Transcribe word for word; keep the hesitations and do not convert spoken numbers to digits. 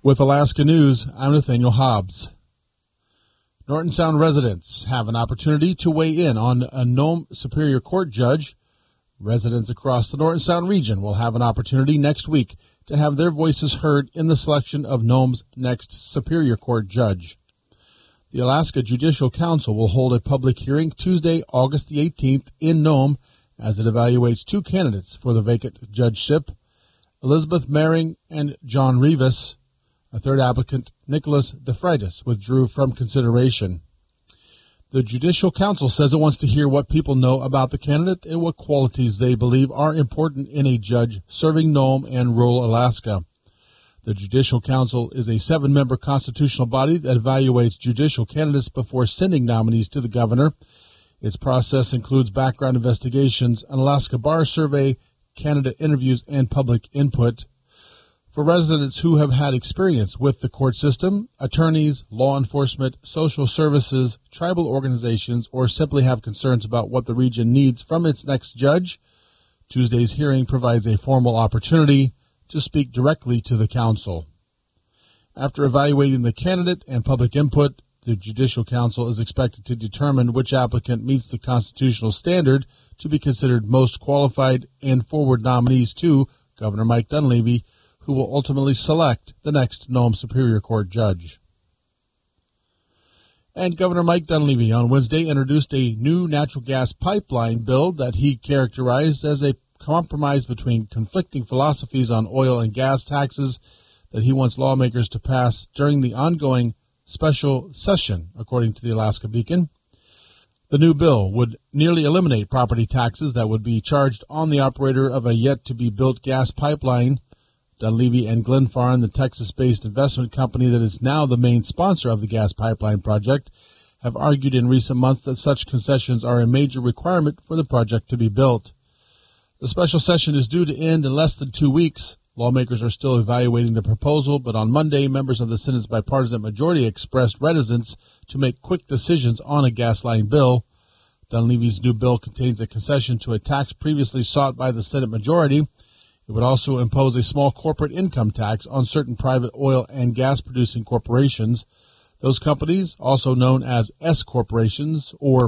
With Alaska News, I'm Nathaniel Hobbs. Norton Sound residents have an opportunity to weigh in on a Nome Superior Court judge. Residents across the Norton Sound region will have an opportunity next week to have their voices heard in the selection of Nome's next Superior Court judge. The Alaska Judicial Council will hold a public hearing Tuesday, August the eighteenth in Nome as it evaluates two candidates for the vacant judgeship, Elizabeth Mehring and John Rivas. A third applicant, Nicholas DeFreitas, withdrew from consideration. The Judicial Council says it wants to hear what people know about the candidate and what qualities they believe are important in a judge serving Nome and rural Alaska. The Judicial Council is a seven-member constitutional body that evaluates judicial candidates before sending nominees to the governor. Its process includes background investigations, an Alaska bar survey, candidate interviews, and public input. For residents who have had experience with the court system, attorneys, law enforcement, social services, tribal organizations, or simply have concerns about what the region needs from its next judge, Tuesday's hearing provides a formal opportunity to speak directly to the council. After evaluating the candidate and public input, the Judicial Council is expected to determine which applicant meets the constitutional standard to be considered most qualified and forward nominees to Governor Mike Dunleavy, who will ultimately select the next Nome Superior Court judge. And Governor Mike Dunleavy on Wednesday introduced a new natural gas pipeline bill that he characterized as a compromise between conflicting philosophies on oil and gas taxes that he wants lawmakers to pass during the ongoing special session, according to the Alaska Beacon. The new bill would nearly eliminate property taxes that would be charged on the operator of a yet-to-be-built gas pipeline. Dunleavy and Glenfarne, the Texas-based investment company that is now the main sponsor of the gas pipeline project, have argued in recent months that such concessions are a major requirement for the project to be built. The special session is due to end in less than two weeks. Lawmakers are still evaluating the proposal, but on Monday, members of the Senate's bipartisan majority expressed reticence to make quick decisions on a gas line bill. Dunleavy's new bill contains a concession to a tax previously sought by the Senate majority. It would also impose a small corporate income tax on certain private oil and gas-producing corporations. Those companies, also known as S corporations or